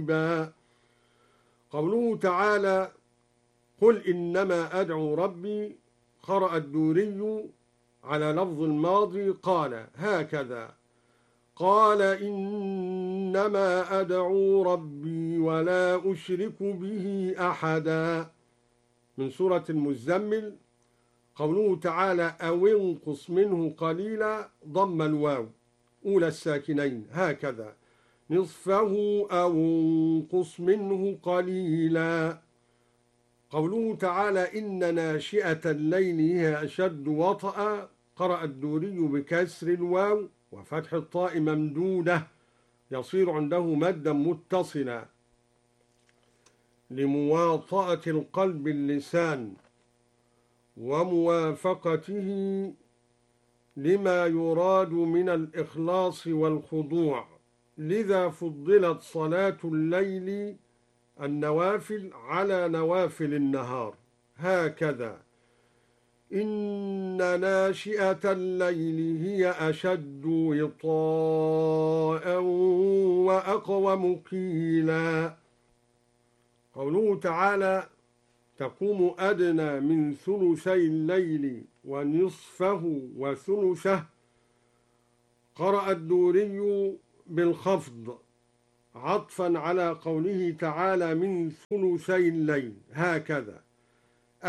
قوله تعالى قل إنما أدعو ربي، قرأ الدوري على لفظ الماضي قال هكذا، قال إنما أدعو ربي ولا أشرك به أحدا. من سورة المزمل. قوله تعالى أو انقص منه قليلا، ضم الواو أولى الساكنين هكذا، نصفه أو انقص منه قليلا. قوله تعالى إن ناشئة الليل هي أشد وطأ، قرأ الدوري بكسر الواو وفتح الطاء ممدودة، يصير عنده مدا متصلا لمواطأة القلب اللسان وموافقته لما يراد من الإخلاص والخضوع، لذا فضلت صلاة الليل النوافل على نوافل النهار هكذا، إن ناشئة الليل هي أشد وطاء وأقوم قيلا. قوله تعالى تقوم أدنى من ثلثي الليل ونصفه وثلثه، قرأ الدوري بالخفض عطفا على قوله تعالى من ثلثي الليل هكذا،